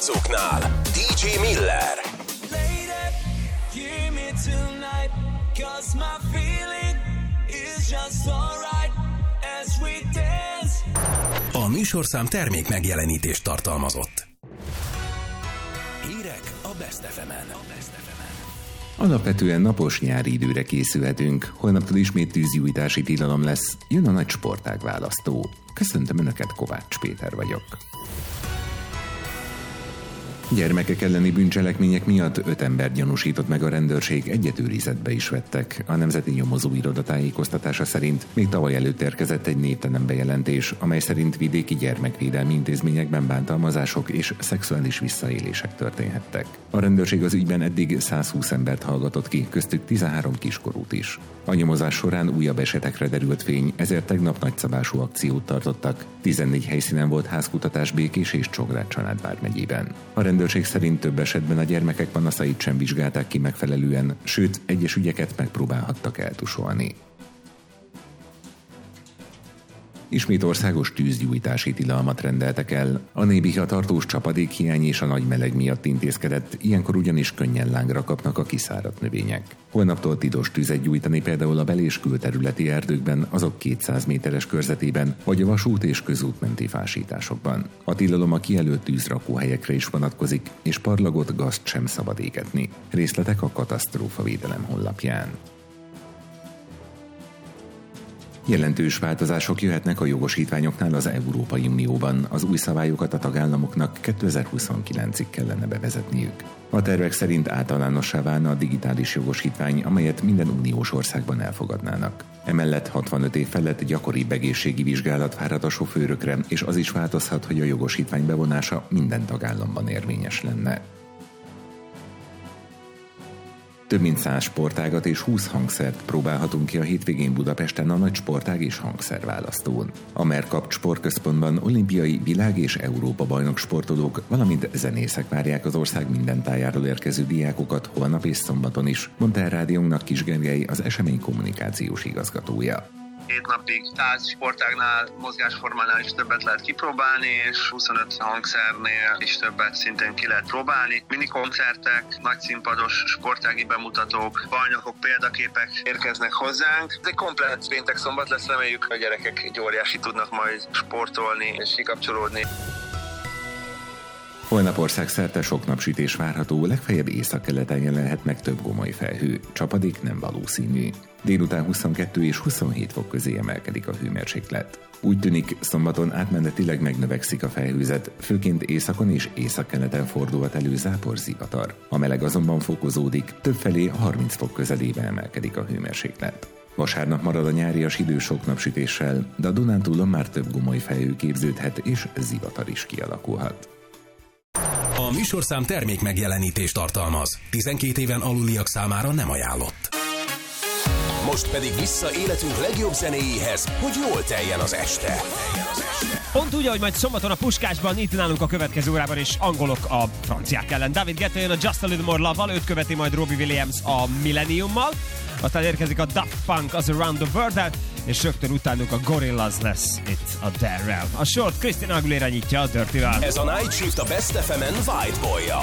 változóknál DJ Miller. A műsorszám termék megjelenítést tartalmazott. Hírek a Best FM-en. Alapvetően napos nyári időre készülhetünk, holnaptól ismét tűzgyújtási tilalom lesz, jön a nagy sportág választó. Köszöntöm Önöket, Kovács Péter vagyok. Gyermekek elleni bűncselekmények miatt 5 ember gyanúsított meg a rendőrség, egyet őrizetbe is vettek. A Nemzeti Nyomozóiroda tájékoztatása szerint még tavaly előtt érkezett egy névtelen bejelentés, amely szerint vidéki gyermekvédelmi intézményekben bántalmazások és szexuális visszaélések történhettek. A rendőrség az ügyben eddig 120 embert hallgatott ki, köztük 13 kiskorút is. A nyomozás során újabb esetekre derült fény, ezért tegnap nagyszabású akciót tartottak. 14 helyszínen volt házkutatás Békés és Csongrád Családvár megyében. A rendőrség szerint több esetben a gyermekek panaszait sem vizsgálták ki megfelelően, sőt, egyes ügyeket megpróbálhattak eltusolni. Ismét országos tűzgyújtási tilalmat rendeltek el. A Nébiha tartós csapadékhiány és a nagy meleg miatt intézkedett, ilyenkor ugyanis könnyen lángra kapnak a kiszáradt növények. Holnaptól tilos tüzet gyújtani például a bel- és külterületi erdőkben, azok 200 méteres körzetében, vagy a vasút és közútmenti fásításokban. A tilalom a kijelölt tűzrakóhelyekre is vonatkozik, és parlagot, gazt sem szabad égetni. Részletek a katasztrófavédelem honlapján. Jelentős változások jöhetnek a jogosítványoknál az Európai Unióban. Az új szabályokat a tagállamoknak 2029-ig kellene bevezetniük. A tervek szerint általánossá válna a digitális jogosítvány, amelyet minden uniós országban elfogadnának. Emellett 65 év felett gyakoribb egészségi vizsgálat várhat a sofőrökre, és az is változhat, hogy a jogosítvány bevonása minden tagállamban érvényes lenne. Több mint 100 sportágat és 20 hangszert próbálhatunk ki a hétvégén Budapesten a nagy sportág és hangszerválasztón. A Merkapt Sportközpontban olimpiai, világ- és Európa-bajnok sportolók, valamint zenészek várják az ország minden tájáról érkező diákokat holnap és szombaton is, mondta el rádiónknak Kis Gergely, az esemény kommunikációs igazgatója. 7 napig 100 sportágnál, mozgásformánál is többet lehet kipróbálni, és 25 hangszernél is többet szintén ki lehet próbálni. Minikoncertek, nagyszínpados sportági bemutatók, bajnokok, példaképek érkeznek hozzánk. Ez egy komplett péntek-szombat lesz, reméljük, hogy a gyerekek egy óriási tudnak majd sportolni és kikapcsolódni. Holnap országszerte sok napsütés várható, legfeljebb északkeleten jelenhet meg több gomoly felhő. Csapadék nem valószínű. Délután 22 és 27 fok közé emelkedik a hőmérséklet. Úgy tűnik, szombaton átmenetileg megnövekszik a felhőzet, főként északon és északkeleten fordulhat elő záporzivatar. A meleg azonban fokozódik, többfelé 30 fok közelébe emelkedik a hőmérséklet. Vasárnap marad a nyárias idő sok napsütéssel, de a Dunántúlon már több gomoly felhő képződhet és zivatar is kialakulhat. A műsorszám termék megjelenítést tartalmaz. 12 éven aluliak számára nem ajánlott. Most pedig vissza életünk legjobb zenéjéhez, hogy jól teljen az este. Pont úgy, ahogy majd szombaton a Puskásban, itt nálunk a következő órában is angolok a franciák ellen. David Guetta jön a Just a Little More Love-val, őt követi majd Robbie Williams a Millenniummal, aztán érkezik a Daft Punk az Around the World-el, és rögtön utánuk a Gorillaz lesz itt a Darrell. A sort Christina Aguilera nyitja a Dirty-vel. Ez a Night Shift a Best FM-en White Boy-jal.